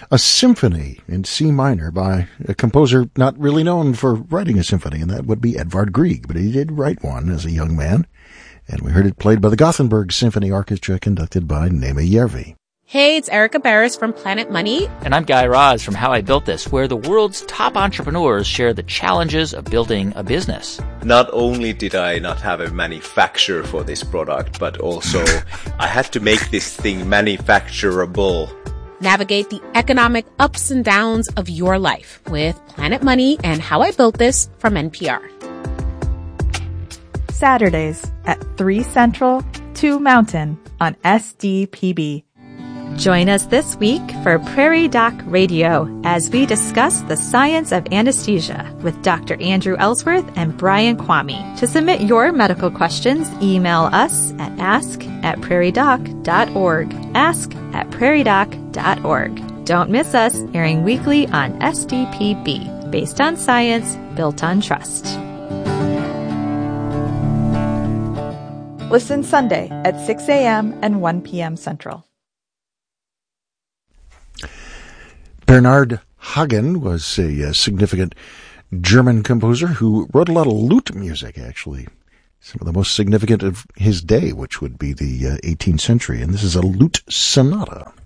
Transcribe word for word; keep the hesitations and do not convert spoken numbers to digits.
a symphony in C minor by a composer not really known for writing a symphony, and that would be Edvard Grieg, but he did write one as a young man, and we heard it played by the Gothenburg Symphony Orchestra, conducted by Nema Järvi. Hey, it's Erica Barris from Planet Money. And I'm Guy Raz from How I Built This, where the world's top entrepreneurs share the challenges of building a business. Not only did I not have a manufacturer for this product, but also I had to make this thing manufacturable. Navigate the economic ups and downs of your life with Planet Money and How I Built This from N P R. Saturdays at three Central, two Mountain on S D P B. Join us this week for Prairie Doc Radio as we discuss the science of anesthesia with Doctor Andrew Ellsworth and Brian Kwame. To submit your medical questions, email us at ask at prairiedoc dot org. Ask at prairiedoc dot org. Don't miss us, airing weekly on S D P B, based on science, built on trust. Listen Sunday at six a.m. and one p.m. Central. Bernhard Hagen was a, a significant German composer who wrote a lot of lute music, actually. Some of the most significant of his day, which would be the uh, eighteenth century. And this is a lute sonata.